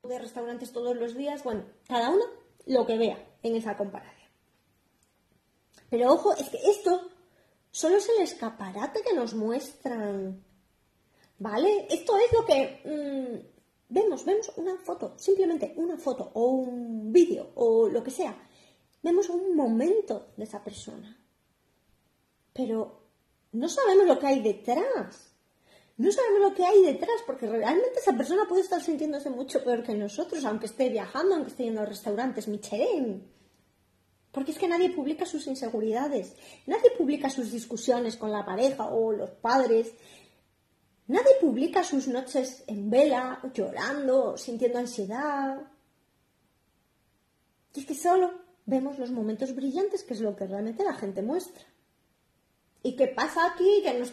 de restaurantes todos los días, bueno, cada uno lo que vea en esa comparación. Pero ojo, es que esto solo es el escaparate que nos muestran, ¿vale? Esto es lo que vemos una foto, simplemente una foto o un vídeo o lo que sea. Vemos un momento de esa persona, pero no sabemos lo que hay detrás. No sabemos lo que hay detrás, porque realmente esa persona puede estar sintiéndose mucho peor que nosotros, aunque esté viajando, aunque esté yendo a restaurantes Michelin. Porque es que nadie publica sus inseguridades, nadie publica sus discusiones con la pareja o los padres, nadie publica sus noches en vela, llorando, sintiendo ansiedad. Y es que solo vemos los momentos brillantes, que es lo que realmente la gente muestra. ¿Y qué pasa aquí? Que nos